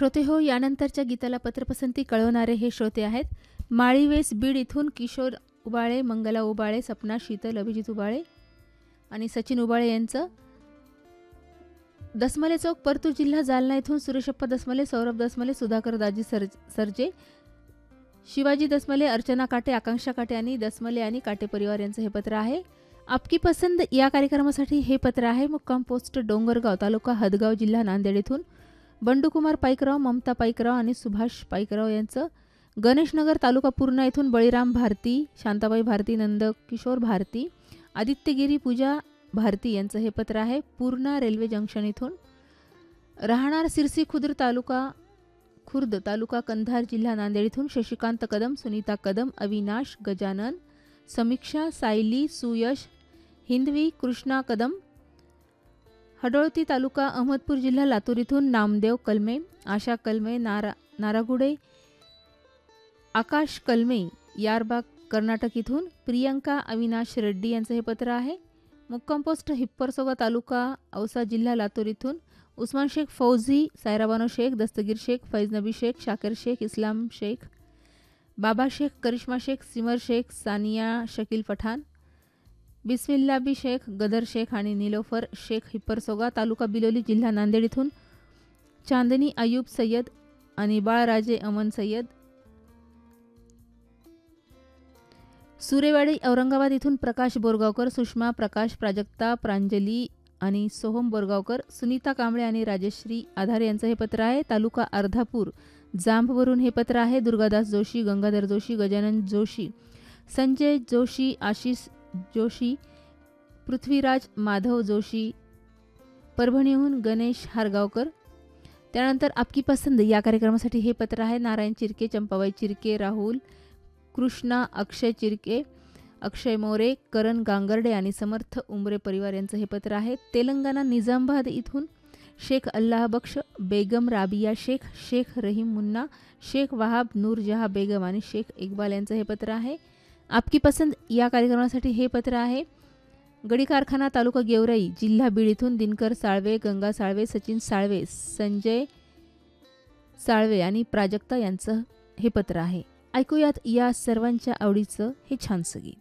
श्रोते हो, यानंतरच्या गीताला पत्रपसंती कळवणारे हे श्रोते आहेत. माळीवेस बीड इथून किशोर उबाळे, मंगला उबाळे, सपना शीतल, अभिजित उबाळे आणि सचिन उबाळे यांचं. दसमले चौक, परतूर जिल्हा जालना इथून सुरेशप्पा दसमले, सौरभ दसमले, सुधाकर दाजी सरजे, शिवाजी दसमले, अर्चना काटे, आकांक्षा काटे आणि दसमले आणि काटे परिवार यांचं हे पत्र आहे. आपकी पसंद या कार्यक्रमासाठी हे पत्र आहे. मुक्काम पोस्ट डोंगरगाव, तालुका हदगाव, जिल्हा नांदेड इथून बंडूकुमार पाईकराव, ममता पाईकराव आणि सुभाष पाईकराव यांचं. गणेशनगर, तालुका पूर्णा इथून बळीराम भारती, शांताबाई भारती, नंदकिशोर भारती, आदित्यगिरी, पूजा भारती यांचं हे पत्र आहे. पूर्णा रेल्वे जंक्शन इथून. राहणार सिरसी खुर्द, तालुका कंधार, जिल्हा नांदेड इथून शशिकांत कदम, सुनीता कदम, अविनाश, गजानन, समीक्षा, सायली, सुयश, हिंदवी, कृष्णा कदम. हडोळती, तालुका अहमदपूर, जिल्हा लातूर इथून नामदेव कलमे, आशा कलमे, नारागुडे, आकाश कलमे, यारबाग, कर्नाटक इथून प्रियंका अविनाश रेड्डी यांचं हे पत्र आहे. मुक्काम पोस्ट हिप्परसोगा, तालुका औसा, जिल्हा लातूर इथून उस्मान शेख, फौजी, सायराबानो शेख, दस्तगीर शेख, फैज नबी शेख, शाकिर शेख, इस्लाम शेख, बाबा शेख, करिश्मा शेख, सिमर शेख, सानिया शकील पठाण, बिस्मिल्लाबी शेख, गदर शेख आणि निलोफर शेख, हिप्परसोगा, तालुका बिलोली, जिल्हा नांदेड इथून चांदनी अयूब सय्यद आणि बाळराजे अमन सय्यद. सुरेवाडी, औरंगाबाद इथून प्रकाश बोरगावकर, सुषमा, प्रकाश, प्राजक्ता, प्रांजली आणि सोहम बोरगावकर, सुनीता कांबळे आणि राजश्री आधारे यांचं हे पत्र आहे. तालुका अर्धापूर, जांभवरून हे पत्र आहे. दुर्गादास जोशी, गंगाधर जोशी, गजानन जोशी, संजय जोशी, आशिष जोशी, पृथ्वीराज माधव जोशी, परभणीहून गणेश हारगावकर. त्यानंतर आपकी पसंद या कार्यक्रमासाठी हे पत्र आहे. नारायण चिरके, चंपाबाई चिरके, राहुल, कृष्णा, अक्षय चिरके, अक्षय मोरे, करण गांगर्डे आणि समर्थ उमरे परिवार यांचं हे पत्र आहे. तेलंगणा निजामाबाद इथून शेख अल्लाह बख्श, बेगम राबिया शेख, शेख रहीम मुन्ना, शेख वहाब, नूरजहा बेगम आणि शेख इक्बाल यांचं हे पत्र आहे. आपकी पसंद या कार्यक्रमासाठी हे पत्र आहे. गडी कारखाना, तालुका गेवराई, जिल्हा बीड इथून दिनकर साळवे, गंगा साळवे, सचिन साळवे, संजय साळवे आणि प्राजक्ता यांचं हे पत्र आहे. ऐकूयात या सर्वांच्या आवडीचं हे छानसं गीत.